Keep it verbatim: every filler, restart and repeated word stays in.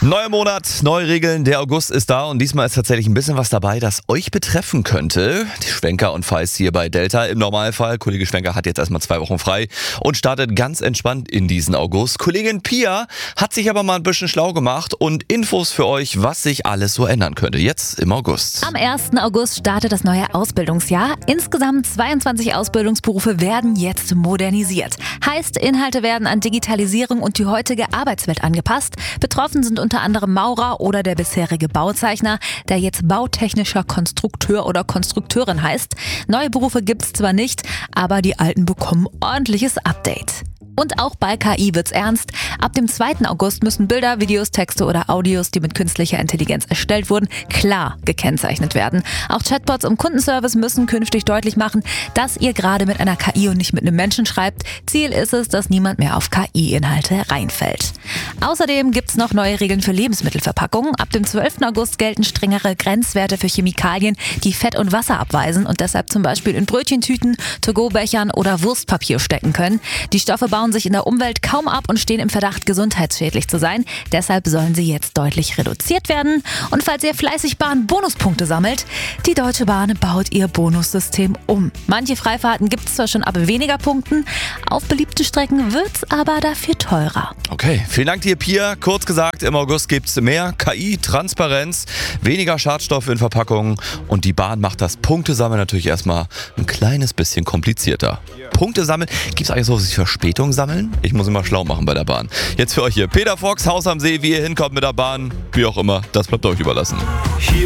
Neuer Monat, neue Regeln, der August ist da und diesmal ist tatsächlich ein bisschen was dabei, das euch betreffen könnte. Die Schwenker und Feist hier bei Delta im Normalfall. Kollege Schwenker hat jetzt erstmal zwei Wochen frei und startet ganz entspannt in diesen August. Kollegin Pia hat sich aber mal ein bisschen schlau gemacht und Infos für euch, was sich alles so ändern könnte jetzt im August. Am ersten August startet das neue Ausbildungsjahr. Insgesamt zweiundzwanzig Ausbildungsberufe werden jetzt modernisiert. Heißt, Inhalte werden an Digitalisierung und die heutige Arbeitswelt angepasst. Betroffen sind unter anderem Maurer oder der bisherige Bauzeichner, der jetzt bautechnischer Konstrukteur oder Konstrukteurin heißt. Neue Berufe gibt's zwar nicht, aber die alten bekommen ordentliches Update. Und auch bei K I wird's ernst. Ab dem zweiten August müssen Bilder, Videos, Texte oder Audios, die mit künstlicher Intelligenz erstellt wurden, klar gekennzeichnet werden. Auch Chatbots im Kundenservice müssen künftig deutlich machen, dass ihr gerade mit einer K I und nicht mit einem Menschen schreibt. Ziel ist es, dass niemand mehr auf K I-Inhalte reinfällt. Außerdem gibt's noch neue Regeln für Lebensmittelverpackungen. Ab dem zwölften August gelten strengere Grenzwerte für Chemikalien, die Fett und Wasser abweisen und deshalb zum Beispiel in Brötchentüten, To-Go-Bechern oder Wurstpapier stecken können. Die Stoffe bauen sich in der Umwelt kaum ab und stehen im Verdacht, gesundheitsschädlich zu sein. Deshalb sollen sie jetzt deutlich reduziert werden. Und falls ihr fleißig Bahn-Bonuspunkte sammelt, die Deutsche Bahn baut ihr Bonussystem um. Manche Freifahrten gibt es zwar schon ab weniger Punkten, auf beliebte Strecken wird es aber dafür teurer. Okay, vielen Dank dir, Pia. Kurz gesagt, im August gibt es mehr K I, Transparenz, weniger Schadstoffe in Verpackungen und die Bahn macht das Punktesammeln natürlich erstmal ein kleines bisschen komplizierter. Punkte sammeln, gibt es eigentlich so was wie Verspätung sammeln? Ich muss immer schlau machen bei der Bahn. Jetzt für euch hier Peter Fox, Haus am See, wie ihr hinkommt mit der Bahn, wie auch immer, das bleibt euch überlassen.